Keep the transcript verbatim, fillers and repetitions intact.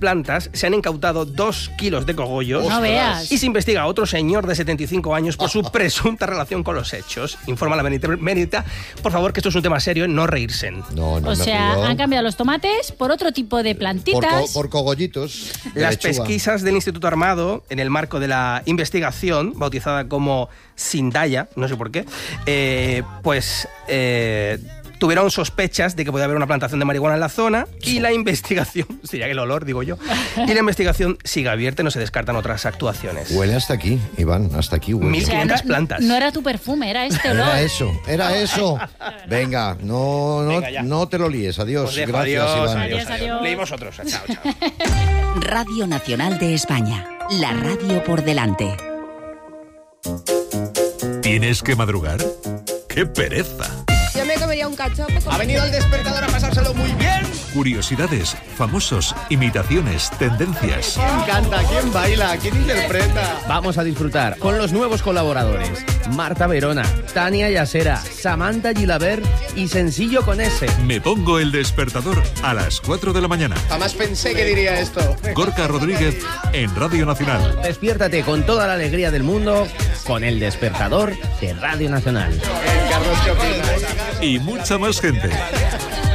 plantas se han incautado dos kilos de cogollos. No veas. Y se investiga a otro señor de setenta y cinco años por su presunta relación con los hechos. Informa la Benita. Por favor, que esto es un tema serio, no reírse. No, no O me sea, río. han cambiado los tomates por otro tipo de Por, plantitas. co- por cogollitos. de Las lechuga. pesquisas del Instituto Armado, en el marco de la investigación, bautizada como Sindaya, no sé por qué, eh, pues eh, tuvieron sospechas de que podía haber una plantación de marihuana en la zona y la investigación, sería el olor, digo yo, y la investigación sigue abierta y no se descartan otras actuaciones. Huele hasta aquí, Iván, hasta aquí huele. Mil- O sea, quinientas no, plantas. no era tu perfume, era este olor. Era eso, era eso. Venga, no, no, Venga, ya. no te lo líes. Adiós. Os dejo, Gracias, adiós, Iván. adiós, Adiós, adiós. adiós. Leí vosotros. Chao, chao. Radio Nacional de España. La radio por delante. ¿Tienes que madrugar? ¡Qué pereza! Yo me comería un cachopo con... Ha venido el despertador a pasárselo muy bien. Curiosidades, famosos, imitaciones, tendencias. ¿Quién canta? ¿Quién baila? ¿Quién interpreta? Vamos a disfrutar con los nuevos colaboradores. Marta Verona, Tania Yasera, Samantha Gilabert y Sencillo con S. Me pongo el despertador a las cuatro de la mañana. Jamás pensé que diría esto. Gorka Rodríguez en Radio Nacional. Despiértate con toda la alegría del mundo con el despertador de Radio Nacional. Y mucha más gente.